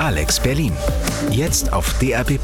Alex Berlin. Jetzt auf DAB+.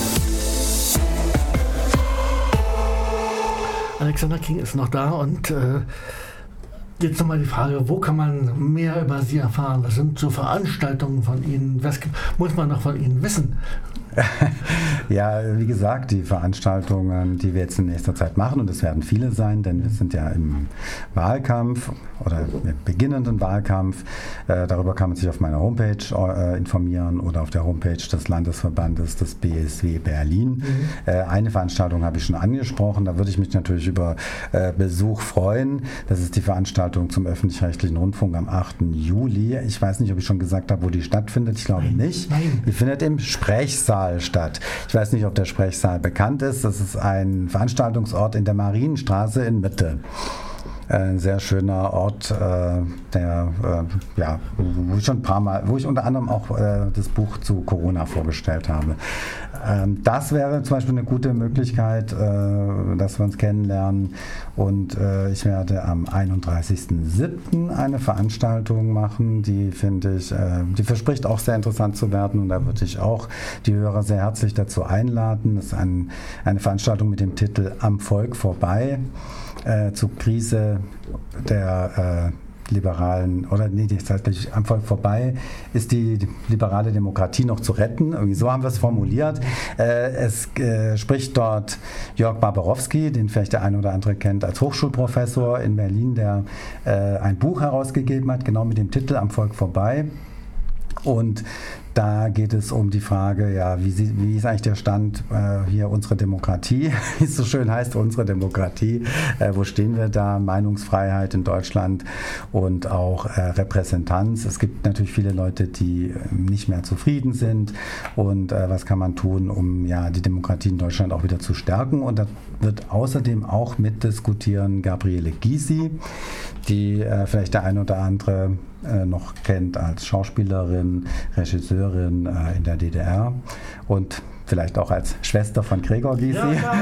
Alexander King ist noch da und jetzt nochmal die Frage, wo kann man mehr über Sie erfahren? Was sind so Veranstaltungen von Ihnen? Was muss man noch von Ihnen wissen? Ja, wie gesagt, die Veranstaltungen, die wir jetzt in nächster Zeit machen, und es werden viele sein, denn wir sind ja im Wahlkampf oder im beginnenden Wahlkampf. Darüber kann man sich auf meiner Homepage informieren oder auf der Homepage des Landesverbandes des BSW Berlin. Eine Veranstaltung habe ich schon angesprochen, da würde ich mich natürlich über Besuch freuen. Das ist die Veranstaltung zum öffentlich-rechtlichen Rundfunk am 8. Juli. Ich weiß nicht, ob ich schon gesagt habe, wo die stattfindet. Ich glaube nicht. Nein. Die findet im Sprechsaal statt. Ich weiß nicht, ob der Sprechsaal bekannt ist. Das ist ein Veranstaltungsort in der Marienstraße in Mitte. Ein sehr schöner Ort, wo ich unter anderem auch das Buch zu Corona vorgestellt habe. Das wäre zum Beispiel eine gute Möglichkeit, dass wir uns kennenlernen. Und ich werde am 31.07. eine Veranstaltung machen, die finde ich, die verspricht auch sehr interessant zu werden. Und da würde ich auch die Hörer sehr herzlich dazu einladen. Das ist eine Veranstaltung mit dem Titel Am Volk vorbei. Zur Krise der liberalen, das heißt am Volk vorbei, ist die liberale Demokratie noch zu retten. Irgendwie so haben wir es formuliert. Es spricht dort Jörg Barbarowski, den vielleicht der eine oder andere kennt, als Hochschulprofessor in Berlin, der ein Buch herausgegeben hat, genau mit dem Titel Am Volk vorbei. Und da geht es um die Frage, ja, wie ist eigentlich der Stand hier unsere Demokratie, wie es so schön heißt, unsere Demokratie, wo stehen wir da, Meinungsfreiheit in Deutschland und auch Repräsentanz. Es gibt natürlich viele Leute, die nicht mehr zufrieden sind und was kann man tun, um die Demokratie in Deutschland auch wieder zu stärken. Und da wird außerdem auch mitdiskutieren Gabriele Gysi, die vielleicht der eine oder andere noch kennt als Schauspielerin, Regisseurin in der DDR und vielleicht auch als Schwester von Gregor Gysi.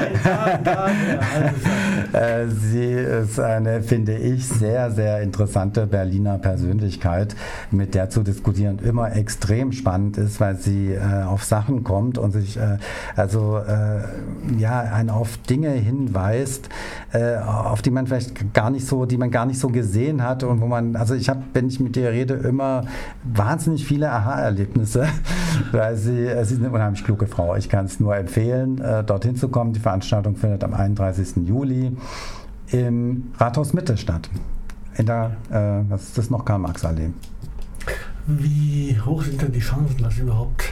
Sie ist eine, finde ich, sehr, sehr interessante Berliner Persönlichkeit, mit der zu diskutieren immer extrem spannend ist, weil sie auf Sachen kommt und sich einen auf Dinge hinweist, auf die man vielleicht gar nicht so gesehen hat und wo man, wenn ich mit ihr rede, immer wahnsinnig viele Aha-Erlebnisse, weil sie ist eine unheimlich kluge Frau. Ich kann es nur empfehlen, dorthin zu kommen. Die Veranstaltung findet am 31. Juli im Rathaus Mitte statt. In der, was ist das noch, Karl-Marx-Allee. Wie hoch sind denn die Chancen, dass Sie überhaupt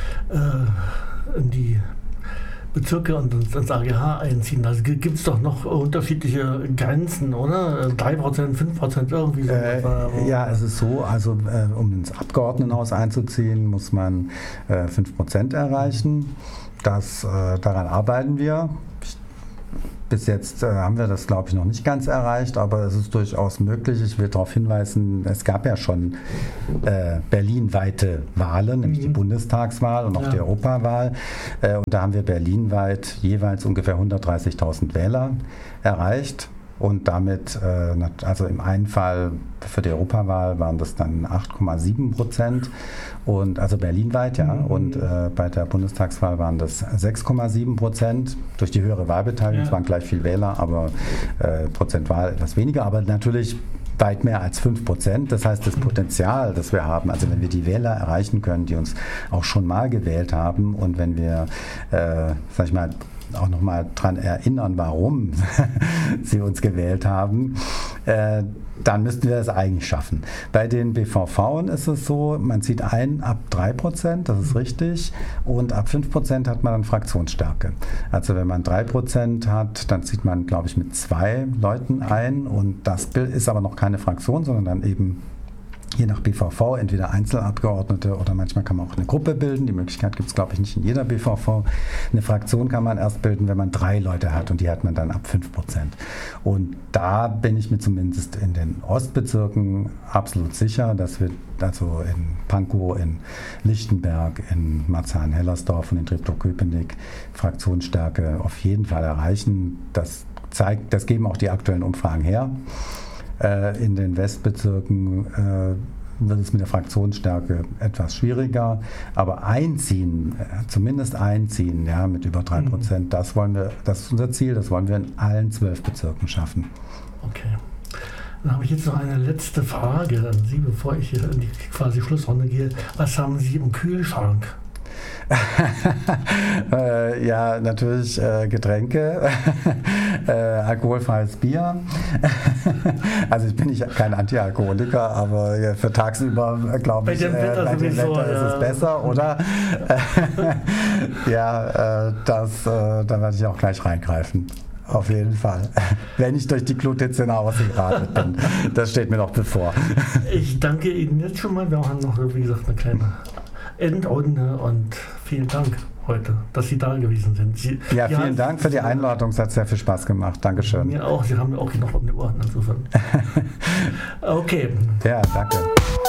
in die Bezirke und ins AGH einziehen? Da gibt es doch noch unterschiedliche Grenzen, oder? 3%, 5%, irgendwie so. Ja, es ist so, um ins Abgeordnetenhaus einzuziehen, muss man 5% erreichen. Daran arbeiten wir. Bis jetzt haben wir das, glaube ich, noch nicht ganz erreicht, aber es ist durchaus möglich. Ich will darauf hinweisen, es gab ja schon berlinweite Wahlen, nämlich die Bundestagswahl und auch die Europawahl. Und da haben wir berlinweit jeweils ungefähr 130.000 Wähler erreicht. Und damit, im einen Fall für die Europawahl waren das dann 8,7%. Und also berlinweit, und bei der Bundestagswahl waren das 6,7%. Durch die höhere Wahlbeteiligung, es waren gleich viel Wähler, aber prozentual etwas weniger, aber natürlich weit mehr als 5%. Das heißt, das Potenzial, das wir haben, also wenn wir die Wähler erreichen können, die uns auch schon mal gewählt haben und wenn wir, auch nochmal daran erinnern, warum sie uns gewählt haben, dann müssten wir das eigentlich schaffen. Bei den BVV ist es so, man zieht ein ab 3%, das ist richtig, und ab 5% hat man dann Fraktionsstärke. Also wenn man 3% hat, dann zieht man, glaube ich, mit 2 Leuten ein und das ist aber noch keine Fraktion, sondern dann eben je nach BVV entweder Einzelabgeordnete oder manchmal kann man auch eine Gruppe bilden. Die Möglichkeit gibt es, glaube ich, nicht in jeder BVV. Eine Fraktion kann man erst bilden, wenn man 3 Leute hat und die hat man dann ab 5%. Und da bin ich mir zumindest in den Ostbezirken absolut sicher, dass wir also in Pankow, in Lichtenberg, in Marzahn-Hellersdorf und in Treptow-Köpenick Fraktionsstärke auf jeden Fall erreichen. Das geben auch die aktuellen Umfragen her. In den Westbezirken wird es mit der Fraktionsstärke etwas schwieriger. Aber einziehen, zumindest einziehen, ja, mit über 3%, das ist unser Ziel, das wollen wir in allen 12 Bezirken schaffen. Okay. Dann habe ich jetzt noch eine letzte Frage an Sie, bevor ich hier in die quasi Schlussrunde gehe. Was haben Sie im Kühlschrank? Ja, natürlich Getränke, alkoholfreies Bier. Also ich bin nicht kein Antialkoholiker, aber für tagsüber glaube ich, bei dem Wetter ist es besser, oder? Ja, da werde ich auch gleich reingreifen. Auf jeden Fall. Wenn ich durch die Gluthitze nach Hause geraten bin. Das steht mir noch bevor. Ich danke Ihnen jetzt schon mal. Wir haben noch, wie gesagt, eine kleine Endrunde und vielen Dank heute, dass Sie da gewesen sind. Vielen Dank für die Einladung. Es hat sehr viel Spaß gemacht. Dankeschön. Mir auch. Sie haben mir auch noch um die Ohren insofern. Okay. Ja, danke.